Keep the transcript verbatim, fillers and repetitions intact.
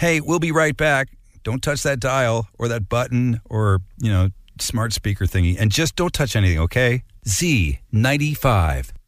Hey, we'll be right back. Don't touch that dial or that button or, you know, smart speaker thingy. And just don't touch anything, okay? Z ninety-five.